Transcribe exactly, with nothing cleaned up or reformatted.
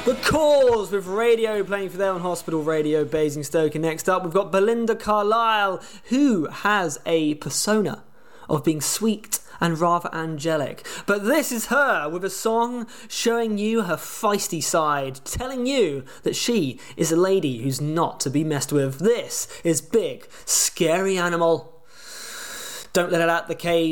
The Cause with Radio playing for them on Hospital Radio, Basingstoke. And next up, we've got Belinda Carlisle, who has a persona of being sweet and rather angelic. But this is her with a song showing you her feisty side, telling you that she is a lady who's not to be messed with. This is Big Scary Animal. Don't let it out the cage.